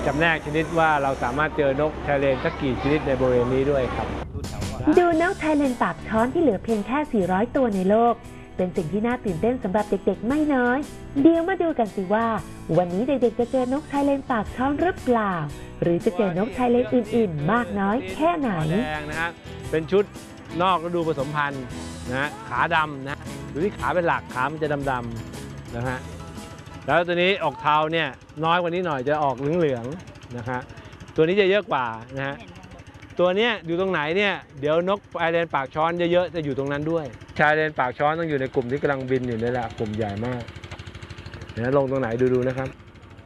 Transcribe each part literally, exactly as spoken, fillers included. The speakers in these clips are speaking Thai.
จำแนกชนิดว่าเราสามารถเจอนกไทยเลนสักกี่ชนิดในบริเวณนี้ด้วยครับดูนกไทยเลนปากช้อนที่เหลือเพียงแค่สี่ร้อยตัวในโลกเป็นสิ่งที่น่าตื่นเต้นสำหรับเด็กๆไม่น้อยเดี๋ยวมาดูกันสิว่าวันนี้เด็กๆจะเจอนกไทยเลนปากช้อนหรือเปล่าหรือจะเจอนกไทยเลนอื่นๆมากน้อยแค่ไหนแดงนะฮะเป็นชุดนอกฤดูผสมพันธุ์นะขาดำนะดูที่ขาเป็นหลักขามันจะดำๆนะฮะแล้วตัวนี้ออกเทาเนี่ยน้อยกว่านี้หน่อยจะออกเหลืองๆนะฮะตัวนี้จะเยอะกว่านะฮะตัวนี้อยู่ตรงไหนเนี่ยเดี๋ยวนกไทยเลนปากช้อนเยอะๆจะอยู่ตรงนั้นด้วยชายเลนปากช้อนต้องอยู่ในกลุ่มที่กำลังบินอยู่นี่แหละกลุ่มใหญ่มากนะลงตรงไหนดูๆนะครับ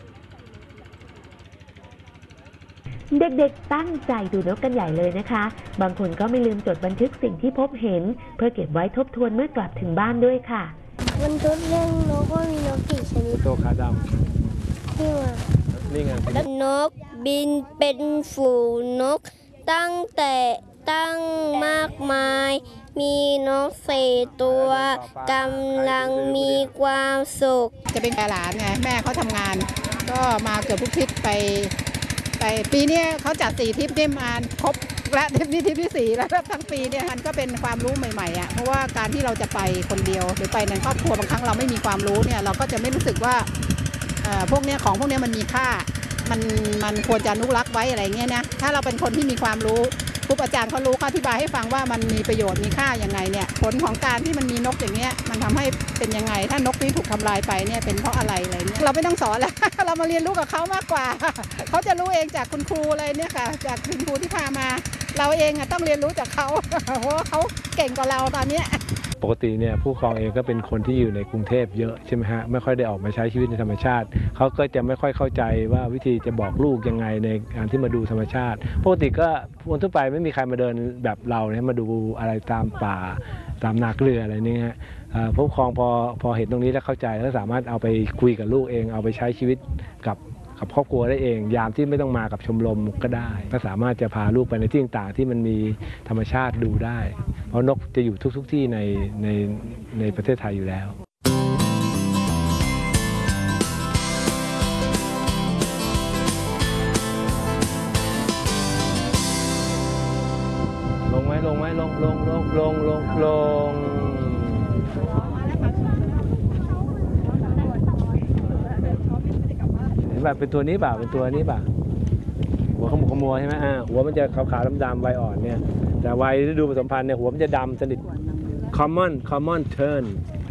เด็กๆตั้งใจดูนกกันใหญ่เลยนะคะบางคนก็ไม่ลืมจดบันทึกสิ่งที่พบเห็นเพื่อเก็บไว้ทบทวนเมื่อกลับถึงบ้านด้วยค่ะบันทึกเรื่องนกว่ามีนกกี่ชนิดตัวขาดำที่ว่านี่ไงนกบินเป็นฝูงนกตั้งแต่ตั้งมากมายมีนกสี่ตัวกำลังมีความสุขจะเป็นหลานไงแม่เขาทำงานก็มาเกือบทุกทริปไปไปปีนี้เขาจัดสี่ทริปนี่มาครบและทริปนี้ทริปที่สี่แล้วทั้งปีเนี่ยมันก็เป็นความรู้ใหม่ๆอ่ะเพราะว่าการที่เราจะไปคนเดียวหรือไปในครอบครัวบางครั้งเราไม่มีความรู้เนี่ยเราก็จะไม่รู้สึกว่าพวกนี้ของพวกนี้มันมีค่ามันมันควรจะอนุรักษ์ไว้อะไรเงี้ยนะถ้าเราเป็นคนที่มีความรู้ครูอาจารย์เขารู้เขาอธิบายให้ฟังว่ามันมีประโยชน์มีค่ายังไงเนี่ยผลของการที่มันมีนกอย่างเงี้ยมันทำให้เป็นยังไงถ้านกนี้ถูกทำลายไปเนี่ยเป็นเพราะอะไรอะไรเนี่ยเราไม่ต้องสอนแล้ว เรามาเรียนรู้กับเขามากกว่า เขาจะรู้เองจากคุณครูอะไรเนี่ยค่ะจากคุณครูที่พามาเราเองต้องเรียนรู้จากเขาเพราะว่าเขาเก่งกว่าเราตอนนี้ปกติเนี่ยผู้ปกครองเองก็เป็นคนที่อยู่ในกรุงเทพเยอะใช่ไหมฮะไม่ค่อยได้ออกมาใช้ชีวิตในธรรมชาติเขาก็จะไม่ค่อยเข้าใจว่าวิธีจะบอกลูกยังไงในการที่มาดูธรรมชาติปกติก็คนทั่วไปไม่มีใครมาเดินแบบเราเนี่ยมาดูอะไรตามป่าตามนาเกลืออะไรนี่ฮะผู้ปกครองพอพอเห็นตรงนี้แล้วเข้าใจแล้วสามารถเอาไปคุยกับลูกเองเอาไปใช้ชีวิตกับกับครอบครัวได้เองยามที่ไม่ต้องมากับชมรมก็ได้ก็สามารถจะพาลูกไปในที่ต่างๆที่มันมีธรรมชาติดูได้เพราะนกจะอยู่ทุกๆที่ในในในประเทศไทยอยู่แล้วลงไหมลงไหมลงลงลงลงลงลงแบบเป็นตัวนี้เปล่าเป็นตัวนี้เปล่าหัวขมุกขมัวใช่ไหมอ่าหัวมันจะขาวๆดำๆใบอ่อนเนี่ยแต่วัยฤดูผสมพันธุ์เนี่ยหัวมันจะดำสนิท common common tern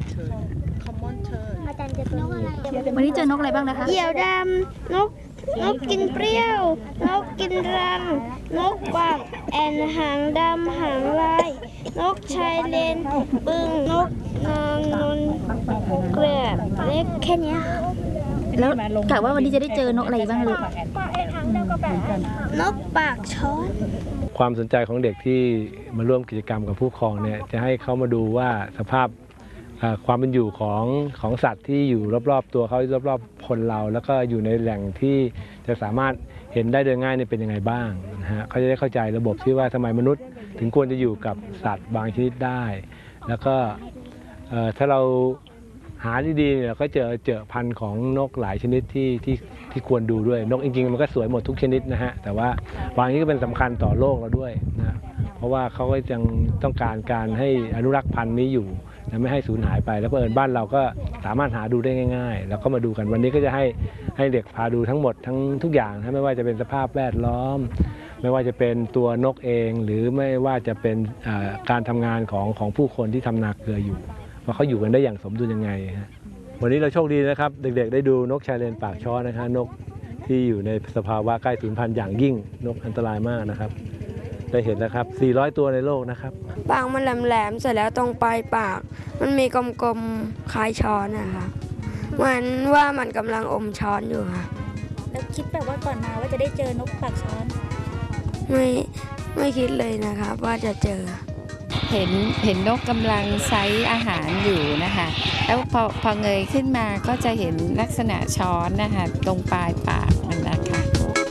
common tern อาจารย์จะตัวนี้วันนี้เจอนกอะไรบ้างนะคะเหยี่ยวดำนกนกกินเปรี้ยวนกกินรังนกกวักแอนหางดำหางลายนกชายเลนปึ่งนกนางนนเกลือเล็กแค่นี้แล้วกะว่าวันนี้จะได้เจอนกอะไรบ้างลูกนกปากช้อนความสนใจของเด็กที่มาร่วมกิจกรรมกับผู้ปกครองเนี่ยจะให้เขามาดูว่าสภาพความเป็นอยู่ของของสัตว์ที่อยู่รอบๆตัวเขารอบๆคนเราแล้วก็อยู่ในแหล่งที่จะสามารถเห็นได้โดยง่ายเนี่ยเป็นยังไงบ้างนะฮะเขาจะได้เข้าใจระบบที่ว่าทำไมมนุษย์ถึงควรจะอยู่กับสัตว์บางชนิดได้แล้วก็ถ้าเราหาดีๆเนี่ยก็เจอเจอพันธุ์ของนกหลายชนิดที่ที่ที่ควรดูด้วยนกจริงๆมันก็สวยหมดทุกชนิดนะฮะแต่ว่าบางนี้ก็เป็นสำคัญต่อโลกเราด้วยนะเพราะว่าเขาก็ยังต้องการการให้อนุรักษ์พันธุ์นี้อยู่นะไม่ให้สูญหายไปแล้วเผอิญบ้านเราก็สามารถหาดูได้ง่ายๆแล้วก็มาดูกันวันนี้ก็จะให้ให้เด็กพาดูทั้งหมดทั้งทุกอย่างนะไม่ว่าจะเป็นสภาพแวดล้อมไม่ว่าจะเป็นตัวนกเองหรือไม่ว่าจะเป็นการทำงานของของผู้คนที่ทำนาเกลืออยู่ว่าเขาอยู่กันได้อย่างสมดุลยังไงฮะวันนี้เราโชคดีนะครับเด็กๆได้ดูนกชายเลนปากช้อนนะคะนกที่อยู่ในสภาวะใกล้สูญพันธุ์อย่างยิ่งนกอันตรายมากนะครับได้เห็นแล้วครับสี่ร้อยตัวในโลกนะครับปากมันแหลมๆเสร็จแล้วตรงปลายปากมันมีกลมๆคล้ายช้อนนะคะเหมือนว่ามันกำลังอมช้อนอยู่ค่ะแล้วคิดแบบว่าก่อนมาว่าจะได้เจอนกปากช้อนไม่ไม่คิดเลยนะคะว่าจะเจอเห็นเห็นนกกำลังไซส์อาหารอยู่นะคะแล้วพอพอเงยขึ้นมาก็จะเห็นลักษณะช้อนนะคะตรงปลายปาก